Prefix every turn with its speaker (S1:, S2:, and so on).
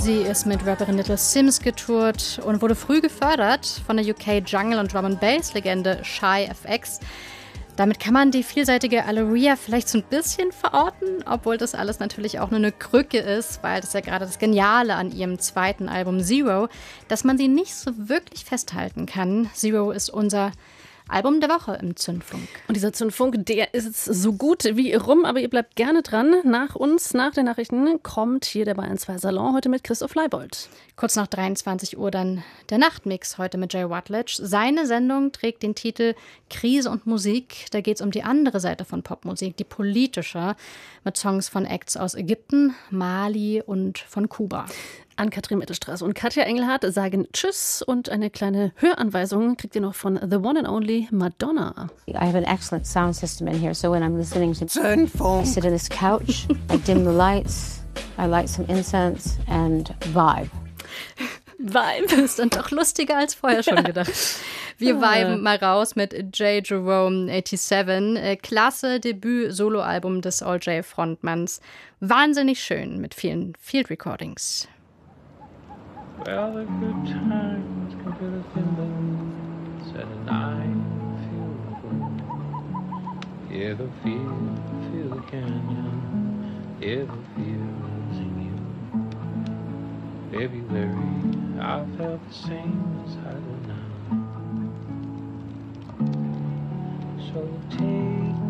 S1: Sie ist mit Rapperin Little Simz getourt und wurde früh gefördert von der UK Jungle- und Drum-and-Bass-Legende Shy FX. Damit kann man die vielseitige Aluria vielleicht so ein bisschen verorten, obwohl das alles natürlich auch nur eine Krücke ist, weil das ja gerade das Geniale an ihrem zweiten Album Zero, dass man sie nicht so wirklich festhalten kann. Zero ist unser Album der Woche im Zündfunk.
S2: Und dieser Zündfunk, der ist so gut wie rum, aber ihr bleibt gerne dran. Nach uns, nach den Nachrichten, kommt hier der Bayern 2 Salon heute mit Christoph Leibold.
S1: Kurz nach 23 Uhr dann der Nachtmix heute mit Jay Wardledge. Seine Sendung trägt den Titel Krise und Musik. Da geht es um die andere Seite von Popmusik, die politische, mit Songs von Acts aus Ägypten, Mali und von Kuba.
S2: Ann-Kathrin Mittelstraße und Katja Engelhardt sagen Tschüss und eine kleine Höranweisung kriegt ihr noch von The One and Only Madonna.
S3: I have an excellent sound system in here, so when I'm listening to I sit on this couch, I dim the lights, I light some incense and vibe.
S1: Vibe ist dann doch lustiger als vorher schon gedacht. Wir viben mal raus mit J. Jerome 87. Klasse Debüt-Soloalbum des All-J-Frontmanns. Wahnsinnig schön mit vielen Field Recordings.
S4: Well, the good times can feel the thimbles at a night feel the wind. Hear the feel the canyon, hear the feels in you. February, I felt the same as I do now. So take